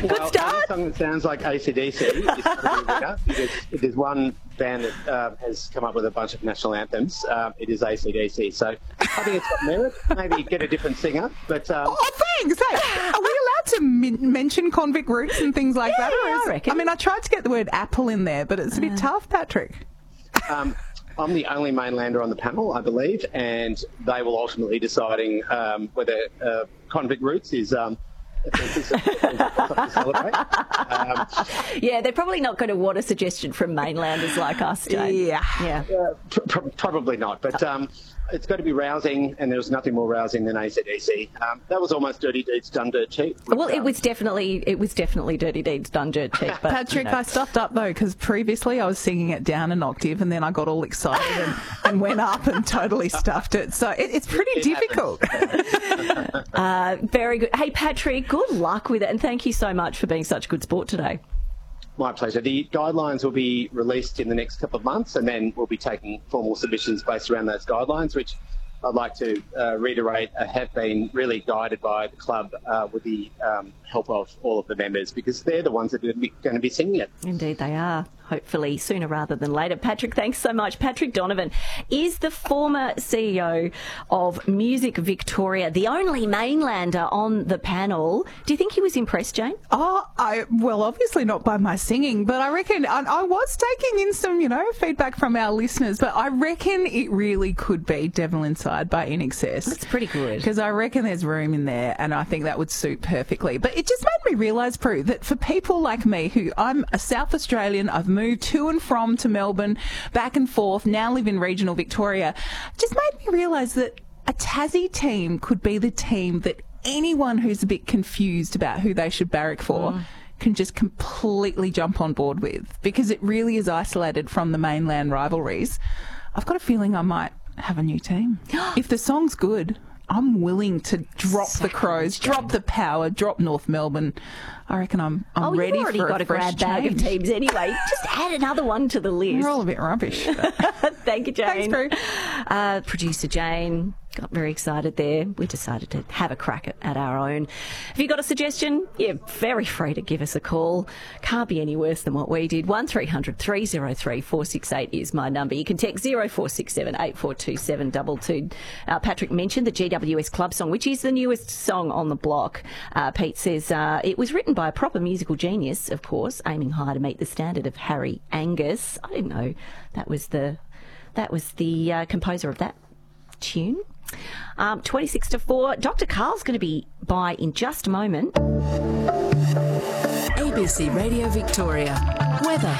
Good start. Any song that sounds like AC/DC is probably a winner, because if there's one band that has come up with a bunch of national anthems, it is AC/DC. So I think it's got merit. Maybe get a different singer. But Oh, thanks. Hey, are we allowed to mention Convict Roots and things like that? I reckon. I mean, I tried to get the word apple in there, but it's a bit tough, Patrick. I'm the only mainlander on the panel, I believe, and they will ultimately deciding whether Convict Roots is something to celebrate. Yeah, they're probably not going to want a suggestion from mainlanders like us, Jane. Yeah. Probably not, but it's got to be rousing, and there's nothing more rousing than AC/DC. That was almost Dirty Deeds Done Dirt Cheap. Well, it was definitely Dirty Deeds Done Dirt Cheap. But, Patrick, I stuffed up though, because previously I was singing it down an octave, and then I got all excited and went up and totally stuffed it. So it's pretty difficult. Very good. Hey, Patrick, good luck with it, and thank you so much for being such a good sport today. My pleasure. The guidelines will be released in the next couple of months, and then we'll be taking formal submissions based around those guidelines, which I'd like to reiterate have been really guided by the club with the help of all of the members, because they're the ones that are going to be singing it. Indeed they are. Hopefully sooner rather than later. Patrick, thanks so much. Patrick Donovan is the former CEO of Music Victoria, the only mainlander on the panel. Do you think he was impressed, Jane? Well, obviously not by my singing, but I reckon I was taking in some, feedback from our listeners, but I reckon it really could be Devil Inside by In Excess. That's pretty good. Because I reckon there's room in there, and I think that would suit perfectly. But it just made me realise, Prue, that for people like me, who I'm a South Australian, I've moved to and from to Melbourne, back and forth, now live in regional Victoria, just made me realise that a Tassie team could be the team that anyone who's a bit confused about who they should barrack for can just completely jump on board with, because it really is isolated from the mainland rivalries. I've got a feeling I might have a new team. If the song's good, I'm willing to drop the Crows, drop the Power, drop North Melbourne. I reckon I'm ready for a fresh change. You've already got a grab bag of teams anyway. Just add another one to the list. We're all a bit rubbish. Thank you, Jane. Thanks, Prue. Producer Jane got very excited there. We decided to have a crack at our own. Have you got a suggestion? You're very free to give us a call. Can't be any worse than what we did. 1300 303 468 is my number. You can text 0467 8427 22. Patrick mentioned the GWS Club song, which is the newest song on the block. Pete says it was written by a proper musical genius, of course, aiming high to meet the standard of Harry Angus. I didn't know that was the composer of that tune. 26 to 4. Dr. Carl's going to be by in just a moment. ABC Radio Victoria. Weather.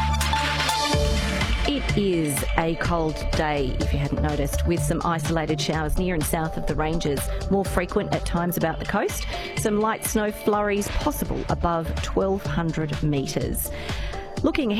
It is a cold day, if you hadn't noticed, with some isolated showers near and south of the ranges, more frequent at times about the coast. Some light snow flurries possible above 1,200 metres. Looking ahead